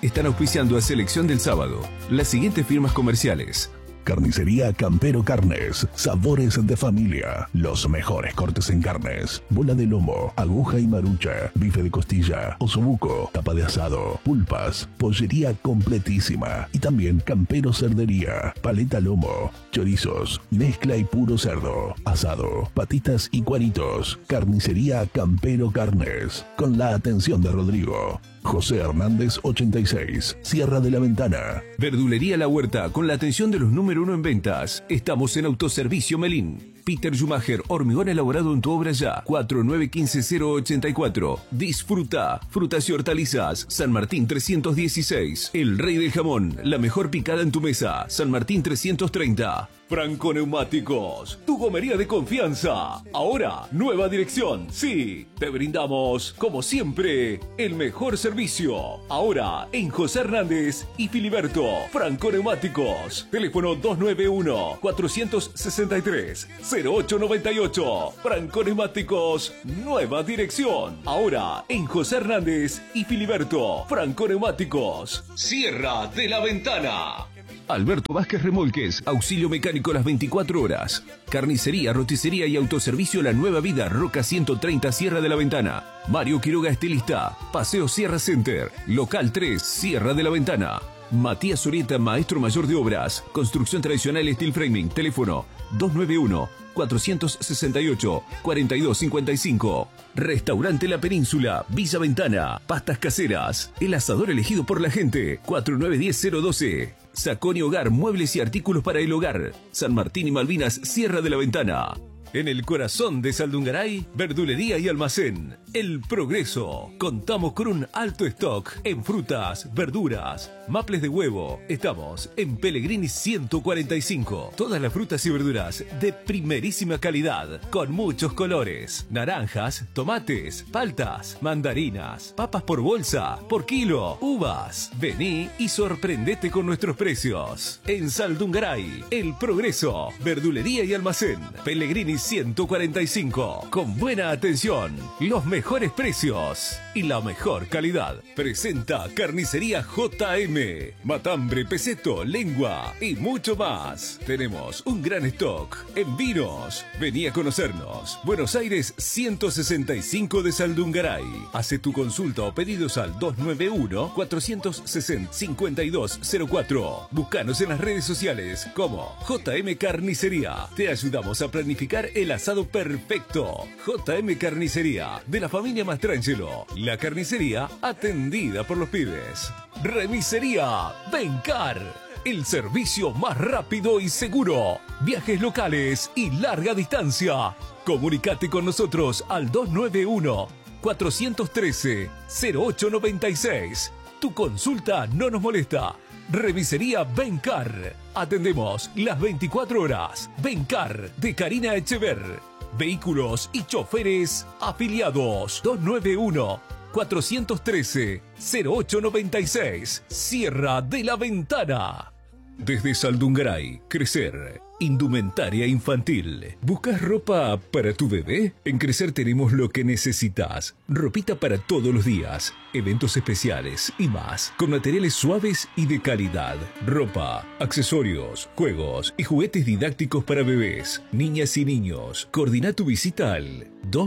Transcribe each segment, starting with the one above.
están auspiciando a Selección del Sábado. Las siguientes firmas comerciales: Carnicería Campero Carnes, sabores de familia, los mejores cortes en carnes, bola de lomo, aguja y marucha, bife de costilla, osobuco, tapa de asado, pulpas, pollería completísima y también Campero Cerdería, paleta lomo, chorizos, mezcla y puro cerdo, asado, patitas y cuaritos. Carnicería Campero Carnes, con la atención de Rodrigo. José Hernández 86, Sierra de la Ventana. Verdulería La Huerta, con la atención de los número 1 en ventas. Estamos en Autoservicio Melín. Peter Schumacher, hormigón elaborado en tu obra ya. 4915-084. Disfruta. Frutas y hortalizas. San Martín 316. El Rey del Jamón. La mejor picada en tu mesa. San Martín 330. Franco Neumáticos, tu gomería de confianza. Ahora, nueva dirección. Sí, te brindamos, como siempre, el mejor servicio. Ahora, en José Hernández y Filiberto. Franco Neumáticos. Teléfono 291-463-0898. Franco Neumáticos, nueva dirección. Ahora, en José Hernández y Filiberto. Franco Neumáticos. Sierra de la Ventana. Alberto Vázquez Remolques, auxilio mecánico las 24 horas. Carnicería, roticería y autoservicio La Nueva Vida, Roca 130, Sierra de la Ventana. Mario Quiroga, estilista. Paseo Sierra Center, local 3, Sierra de la Ventana. Matías Orieta, maestro mayor de obras. Construcción tradicional Steel Framing. Teléfono 291-468-4255. Restaurante La Península, Villa Ventana. Pastas caseras. El asador elegido por la gente. 4910-012. Saconi Hogar, muebles y artículos para el hogar. San Martín y Malvinas, Sierra de la Ventana. En el corazón de Saldungaray, verdulería y almacén. El Progreso. Contamos con un alto stock en frutas, verduras, maples de huevo. Estamos en Pellegrini 145. Todas las frutas y verduras de primerísima calidad, con muchos colores. Naranjas, tomates, paltas, mandarinas, papas por bolsa, por kilo, uvas. Vení y sorprendete con nuestros precios. En Saldungaray, El Progreso. Verdulería y almacén. Pellegrini 145, con buena atención, los mejores precios y la mejor calidad. Presenta Carnicería JM, matambre, peseto, lengua y mucho más. Tenemos un gran stock en vinos. Vení a conocernos. Buenos Aires 165 de Saldungaray. Hace tu consulta o pedidos al 291-460-5204. Búscanos en las redes sociales como JM Carnicería. Te ayudamos a planificar el asado perfecto. JM Carnicería, de la familia Mastrangelo. La carnicería atendida por los pibes. Remisería Bencar, el servicio más rápido y seguro. Viajes locales y larga distancia. Comunicate con nosotros al 291-413-0896. Tu consulta no nos molesta. Remisería Bencar. Atendemos las 24 horas. Bencar, de Karina Echever. Vehículos y choferes afiliados. 291-413-0896. Sierra de la Ventana. Desde Saldungaray, Crecer. Indumentaria infantil. ¿Buscas ropa para tu bebé? En Crecer tenemos lo que necesitas. Ropita para todos los días, eventos especiales y más, con materiales suaves y de calidad. Ropa, accesorios, juegos y juguetes didácticos para bebés, niñas y niños. Coordina tu visita al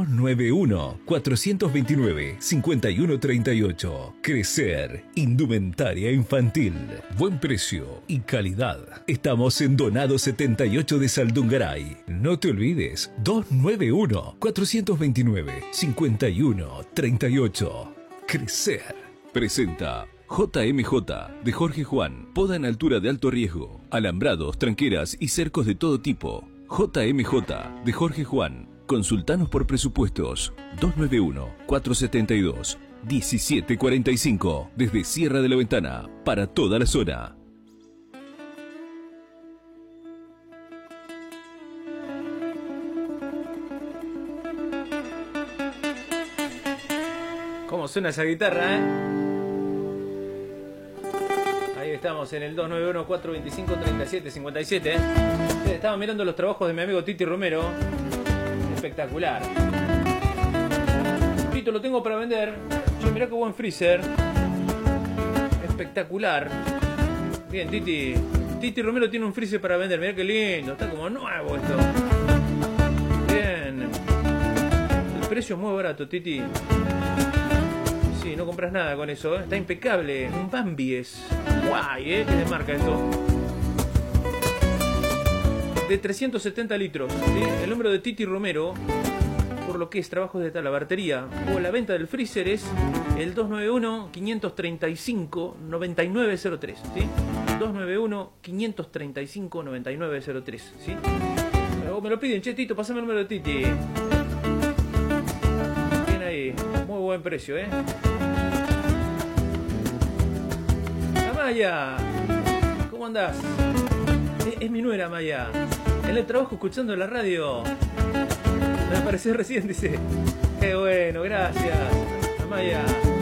291-429-5138. Crecer. Indumentaria infantil. Buen precio y calidad. Estamos en Donado 78 de Saldungaray. No te olvides, 291-429-5138. Crecer. Presenta JMJ de Jorge Juan. Poda en altura de alto riesgo. Alambrados, tranqueras y cercos de todo tipo. JMJ de Jorge Juan. Consultanos por presupuestos. 291-472-1745. Desde Sierra de la Ventana. Para toda la zona. ¿Cómo suena esa guitarra, Ahí estamos en el 291-425-3757, Estaba mirando los trabajos de mi amigo Titi Romero. Espectacular. Tito, lo tengo para vender. Che, mirá qué buen freezer. Espectacular. Bien, Titi. Titi Romero tiene un freezer para vender. Mirá qué lindo. Está como nuevo esto. Bien. El precio es muy barato, Titi. Sí, no compras nada con eso, ¿eh? Está impecable. Un Bambi es. Guay, ¿eh? ¿Qué de marca esto? De 370 litros. ¿Sí? El número de Titi Romero, por lo que es trabajos de talabartería o la venta del freezer, es el 291-535-9903. ¿Sí? 291-535-9903. ¿Sí? Pero me lo piden, che, Tito, pasame el número de Titi. Bien ahí. Muy buen precio, ¿eh? Amaya, ¿cómo andás? Es mi nuera, Amaya. En el trabajo escuchando la radio. Me apareció recién, dice. Qué bueno, gracias, Amaya.